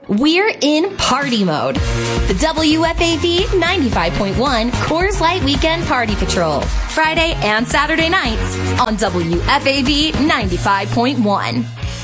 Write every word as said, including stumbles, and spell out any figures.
We're in party mode. The W F A V ninety-five point one Coors Light Weekend Party Patrol. Friday and Saturday nights on W F A V ninety-five point one.